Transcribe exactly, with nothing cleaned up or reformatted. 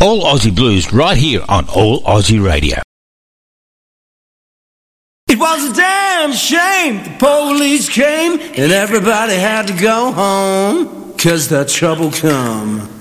All Aussie Blues right here on All Aussie Radio. It was a damn shame the police came and everybody had to go home 'cause the trouble come.